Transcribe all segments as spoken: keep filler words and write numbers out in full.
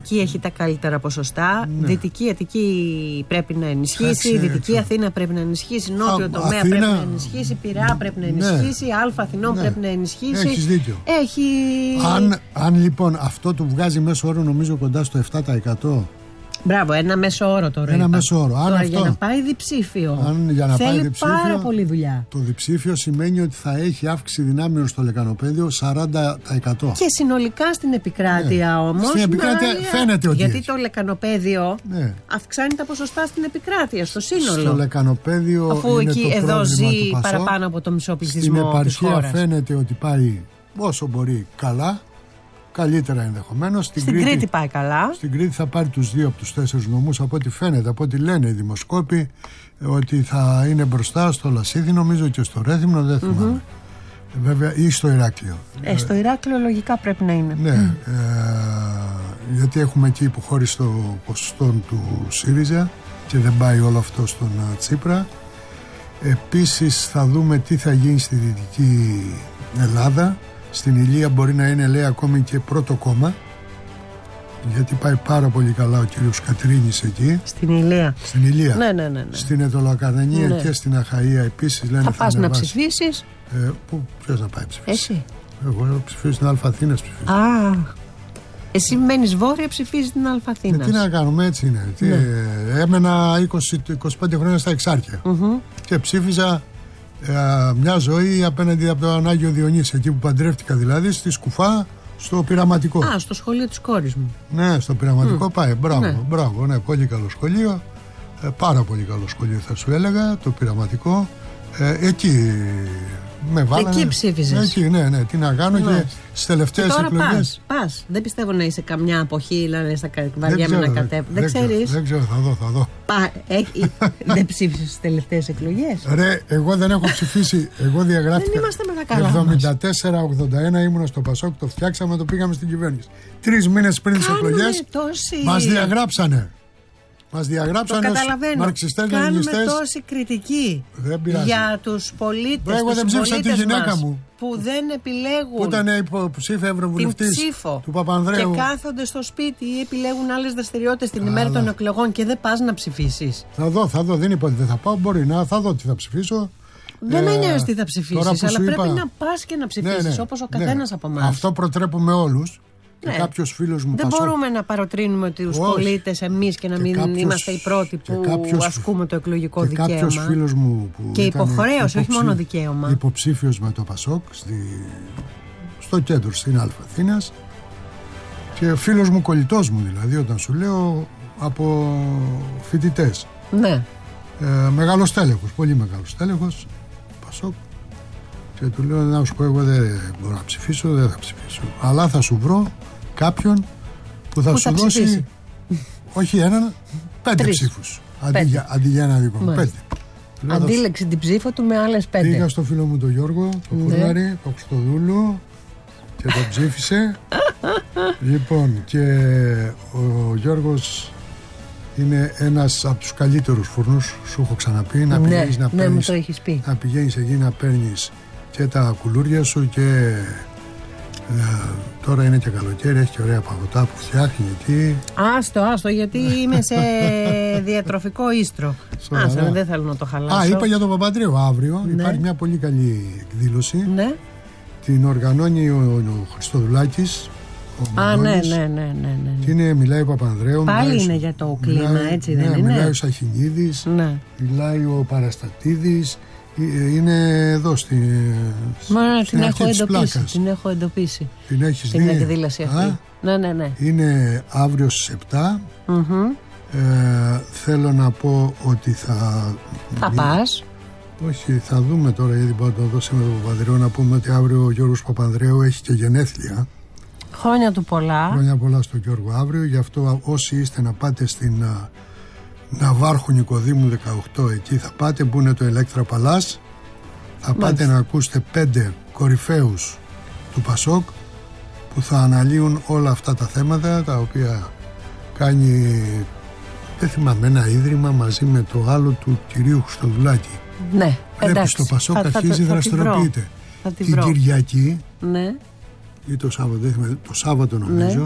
εκεί έχει τα καλύτερα ποσοστά. Ναι. Δυτική Αττική πρέπει να ενισχύσει. Έξι, Δυτική έξι. Αθήνα πρέπει να ενισχύσει. Νότιο Α, τομέα Αθήνα... πρέπει να ενισχύσει. Πειραιά πρέπει να ενισχύσει. Ναι. Αλφα Αθηνών ναι. πρέπει να ενισχύσει. Έχεις δίκιο. Έχει... Αν, αν λοιπόν αυτό του βγάζει μέσο όρο, νομίζω κοντά στο επτά τοις εκατό. Μπράβο, ένα μέσο όρο τώρα. Ένα μέσο όρο. Τώρα αυτό, για να πάει διψήφιο. Αν, για να θέλει πάει διψήφιο, πάρα πολύ δουλειά. Το διψήφιο σημαίνει ότι θα έχει αύξηση δυνάμεων στο λεκανοπέδιο σαράντα τοις εκατό. Και συνολικά στην επικράτεια ναι. όμως. Στην επικράτεια να, φαίνεται ότι. Γιατί έχει. το λεκανοπέδιο ναι. αυξάνει τα ποσοστά στην επικράτεια, στο σύνολο. Στο λεκανοπέδιο. Αφού είναι εκεί το εδώ ζει του παραπάνω από το μισό πληθυσμό. Στην επαρχία φαίνεται ότι πάει όσο μπορεί καλά. Καλύτερα ενδεχομένως. Στην, στην Κρήτη, Κρήτη πάει καλά. Στην Κρήτη θα πάρει τους δύο από τους τέσσερις νομούς, από ό,τι φαίνεται, από ό,τι λένε οι δημοσκόποι, ότι θα είναι μπροστά στο Λασίδι, νομίζω, και στο Ρέθυμνο, δεν θυμάμαι. Mm-hmm. Βέβαια, ή στο Ηράκλειο. Ε, στο Ηράκλειο λογικά πρέπει να είναι. Ναι, mm. ε, γιατί έχουμε εκεί υποχώρηση το ποσοστό του ΣΥΡΙΖΑ και δεν πάει όλο αυτό στον Τσίπρα. Επίσης θα δούμε τι θα γίνει στη Δυτική Ελλάδα. Στην Ηλία μπορεί να είναι, λέει, ακόμη και πρώτο κόμμα, γιατί πάει πάρα πολύ καλά ο κύριος Κατρίνης εκεί. Στην Ηλία. Στην Ηλία. Ναι, ναι, ναι, ναι. Στην Εδωλοκαρνανία ναι. και στην Αχαΐα επίσης λένε. Θα πας να ψηφίσεις. Ε, πού, ποιος να πάει ψηφίσει. Εσύ. Εγώ ψηφίζω στην Αλφα Αθήνας. Α, εσύ μένεις βόρεια, ψηφίζεις την Αλφα Αθήνας. Ε, τι να κάνουμε, έτσι είναι. Ναι. Τι, ε, έμενα είκοσι με είκοσι πέντε χρόνια στα Εξάρχεια mm-hmm. και ψήφιζα ε, μια ζωή απέναντι από τον Άγιο Διονύση, εκεί που παντρεύτηκα, δηλαδή στη Σκουφά, στο πειραματικό. Α, στο σχολείο της κόρης μου. Ναι, στο πειραματικό mm. πάει. Μπράβο, ναι. μπράβο, ναι, πολύ καλό σχολείο. Ε, πάρα πολύ καλό σχολείο, θα σου έλεγα, το πειραματικό. Ε, εκεί με βάλανε. Εκεί ψήφιζες. Εκεί, ναι, ναι, τι να κάνω. Ναι. Και στις τελευταίες εκλογές. Πας, πας. Δεν πιστεύω να είσαι καμιά αποχή, να λες, θα βαριέμαι να κατέβω. Δεν, δεν ξέρεις. Δεν ξέρω, θα δω, θα δω. Πα, ε, δεν ψήφισες στις τελευταίες εκλογές. Ρε, εγώ δεν έχω ψηφίσει. Εγώ διαγράφηκα. Δεν είμαστε με τα καλά. εβδομήντα τέσσερα ογδόντα ένα ήμουν στο Πασόκ, το φτιάξαμε, το πήγαμε στην κυβέρνηση. Τρεις μήνες πριν τις εκλογές μας διαγράψανε. Μας διαγράψανε ως μαρξιστές, λενινιστές. Κάνουμε τόση κριτική για τους πολίτες, εγώ δεν ψήφισα τη γυναίκα μας, μου που δεν επιλέγουν, που ήταν υποψήφια ευρωβουλευτής του Παπανδρέου, και κάθονται στο σπίτι ή επιλέγουν άλλες δραστηριότητες την ημέρα των εκλογών και δεν πας να ψηφίσεις. Θα δω, θα δω, δεν είπα ότι δεν θα πάω, μπορεί να, θα δω τι θα ψηφίσω. Δεν ε, με νοιάζει τι θα ψηφίσεις, αλλά είπα, πρέπει να πας και να ψηφίσεις, ναι, ναι, όπως ο καθένας, ναι, από εμάς. Αυτό προτρέπουμε όλους. Και ναι. κάποιος φίλος μου δεν πασό... μπορούμε να παροτρύνουμε τους πολίτες εμείς και να και μην κάποιος... είμαστε οι πρώτοι που κάποιος... ασκούμε το εκλογικό και δικαίωμα. Κάποιος φίλος μου που και υποχρέωση, όχι μόνο δικαίωμα. Υποψήφιος με το Πασόκ στη... στο κέντρο στην Αλφα Αθήνας, και φίλος μου, κολλητός μου δηλαδή, όταν σου λέω, από φοιτητές. Ναι. Ε, μεγάλος τέλεχος, πολύ μεγάλος τέλεχος Πασόκ. Και του λέω, να σου πω, εγώ δεν μπορώ να ψηφίσω, δεν θα ψηφίσω. Αλλά θα σου βρω κάποιον που θα που σου θα δώσει ψηφίσει. Όχι έναν, πέντε Τρεις. ψήφους. Αντί, για, αντί για ένα δικό μου, πέντε. Αντίλεξε την ψήφο του με άλλες πέντε. Πήγα στο φίλο μου τον Γιώργο, τον ναι. Φούρναρη, τον Χριστοδούλου, και τον ψήφισε. Λοιπόν, και ο Γιώργος είναι ένας από τους καλύτερους φούρνους, σου έχω ξαναπεί, να ναι, πηγαίνεις να ναι, παίρνεις, πει. να πηγαίνεις εκεί να παίρνεις και τα κουλούρια σου, και ε, τώρα είναι και καλοκαίρι, έχει και ωραία παγωτά που φτιάχνει εκεί. Άστο, άστο, γιατί είμαι σε διατροφικό ίστρο. Άστο, δεν θέλω να το χαλάσω. Α, είπα για τον Παπανδρέου, αύριο ναι. υπάρχει μια πολύ καλή εκδήλωση. Ναι. Την οργανώνει ο, ο Χριστοδουλάκης. Ο Α, ναι, ναι, ναι, ναι, ναι. Και είναι, μιλάει ο Παπανδρέου. Πάλι μιλάει, είναι για το κλίμα, μιλάει, έτσι ναι, δεν είναι. Μιλάει ο Σαχινίδης, ναι. μιλάει ο Παραστατίδης. Είναι εδώ στη, Μα, στην την αρχή έχω της εντοπίσει, πλάκας. Την έχω εντοπίσει. Την έχεις την δει. Την εκδήλωση αυτή. Α, ναι, ναι, ναι. Είναι αύριο στις επτά. Mm-hmm. Ε, θέλω να πω ότι θα... Θα πας. Όχι, θα δούμε τώρα, γιατί μπορώ να το δω σήμερα τον Παπανδρέου, να πούμε ότι αύριο ο Γιώργος Παπανδρέου έχει και γενέθλια. Χρόνια του πολλά. Χρόνια πολλά στον Γιώργο αύριο. Γι' αυτό όσοι είστε να πάτε στην Ναυάρχου Νικοδήμου δεκαοκτώ, εκεί θα πάτε, που είναι το Ελέκτρα Παλάς. Θα Μάλιστα. πάτε να ακούσετε πέντε κορυφαίους του Πασόκ που θα αναλύουν όλα αυτά τα θέματα, τα οποία κάνει, δεν θυμάμαι, ένα ίδρυμα μαζί με το άλλο του κυρίου Χριστοδουλάκη. Ναι, πρέπει εντάξει, στο Πασόκ θα, αρχίζει να δραστηριοποιείται. Την βρω. Κυριακή, ναι. ή το Σάββατο, το Σάββατο νομίζω, ναι.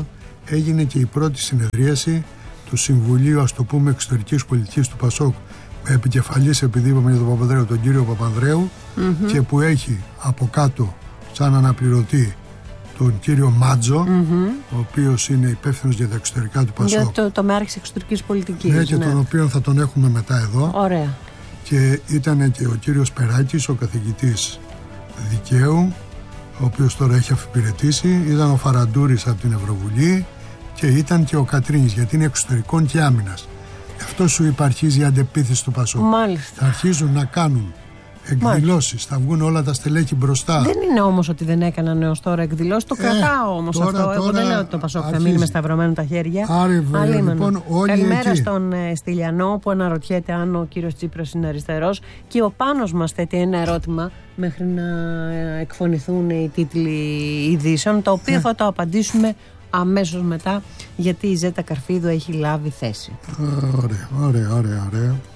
έγινε και η πρώτη συνεδρίαση του Συμβουλίου, ας το πούμε, Εξωτερικής Πολιτικής του Πασόκ, με επικεφαλής, επειδή είπαμε για τον Παπανδρέου, τον κύριο Παπανδρέου, mm-hmm. και που έχει από κάτω σαν αναπληρωτή τον κύριο Μάτζο, mm-hmm. ο οποίος είναι υπεύθυνος για τα εξωτερικά του Πασόκ. Για το τομέαρχης εξωτερικής πολιτικής. Ναι, και ναι. τον οποίο θα τον έχουμε μετά εδώ. Ωραία. Και ήταν και ο κύριος Περάκης, ο καθηγητής δικαίου, ο οποίος τώρα έχει αφιπηρετήσει. Ήταν ο Φαραντούρης από την Ευρωβουλή και ήταν και ο Κατρίνης, γιατί είναι εξωτερικών και άμυνας. Γι' αυτό σου υπαρχίζει η αντεπίθεση του Πασόκ. Μάλιστα. Θα αρχίζουν να κάνουν εκδηλώσεις, θα βγουν όλα τα στελέχη μπροστά. Δεν είναι όμως ότι δεν έκαναν έως τώρα εκδηλώσεις. Το ε, κρατάω όμως τώρα, αυτό. Τώρα Εγώ δεν λέω ότι το Πασόκ θα μείνει με σταυρωμένα τα χέρια. Άρα, λοιπόν, όλοι Καλημέρα εκεί. στον ε, Στυλιανό που αναρωτιέται αν ο κύριος Τσίπρας είναι αριστερός. Και ο Πάνος μας θέτει ένα ερώτημα μέχρι να ε, εκφωνηθούν οι τίτλοι ειδήσεων, το οποίο ε. θα το απαντήσουμε αμέσως μετά, γιατί η Ζέτα Καρφίδου έχει λάβει θέση. Ωραία, ωραία, ωραία, ωραία.